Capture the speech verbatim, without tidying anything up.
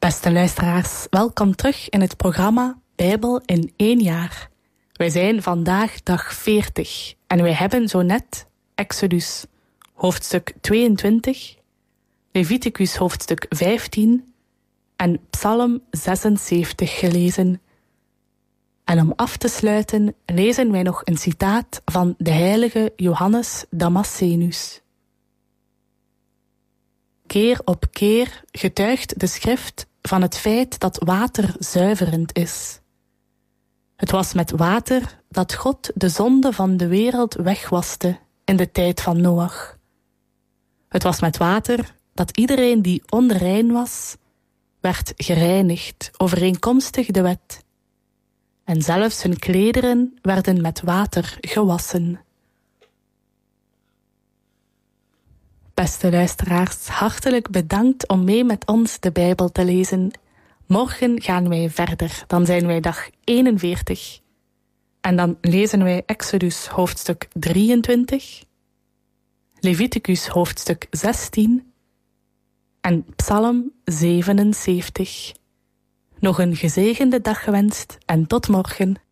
Beste luisteraars, welkom terug in het programma Bijbel in één jaar. Wij zijn vandaag dag veertig en wij hebben zo net Exodus hoofdstuk tweeëntwintig, Leviticus hoofdstuk vijftien en Psalm zesenzeventig gelezen. En om af te sluiten lezen wij nog een citaat van de heilige Johannes Damascenus. Keer op keer getuigt de schrift van het feit dat water zuiverend is. Het was met water dat God de zonde van de wereld wegwaste in de tijd van Noach. Het was met water dat iedereen die onrein was, werd gereinigd overeenkomstig de wet. En zelfs hun klederen werden met water gewassen. Beste luisteraars, hartelijk bedankt om mee met ons de Bijbel te lezen. Morgen gaan wij verder, dan zijn wij dag eenenveertig. En dan lezen wij Exodus hoofdstuk drieëntwintig, Leviticus hoofdstuk zestien en Psalm zevenenzeventig. Nog een gezegende dag gewenst en tot morgen.